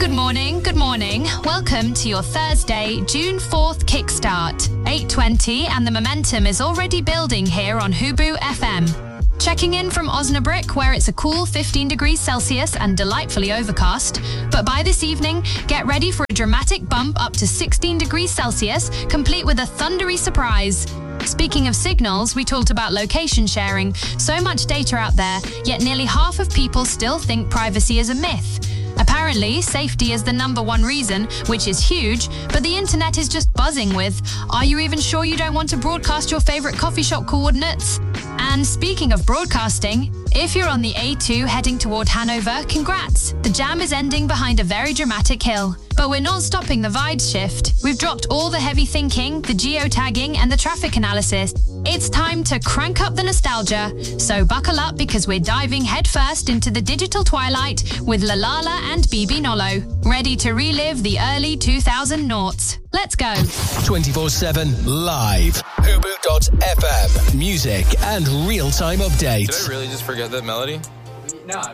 Good morning. Welcome to your Thursday, June 4th kickstart. 8:20 and the momentum is already building here on Hubu FM. Checking in from Osnabrück, where it's a cool 15 degrees Celsius and delightfully overcast. But by this evening, get ready for a dramatic bump up to 16 degrees Celsius, complete with a thundery surprise. Speaking of signals, we talked about location sharing. So much data out there, yet nearly half of people still think privacy is a myth. Apparently, safety is the number one reason, which is huge, but the internet is just buzzing with, are you even sure you don't want to broadcast your favorite coffee shop coordinates? And speaking of broadcasting, if you're on the A2 heading toward Hanover, congrats! The jam is ending behind a very dramatic hill. But we're not stopping the vibes shift. We've dropped all the heavy thinking, the geotagging, and the traffic analysis. It's time to crank up the nostalgia. So buckle up because we're diving headfirst into the digital twilight with Lalala and BB Nolo. Ready to relive the early 2000 noughts. Let's go. 24/7 live. Hubu.fm. Music and real-time updates. Did I really just forget that melody? No.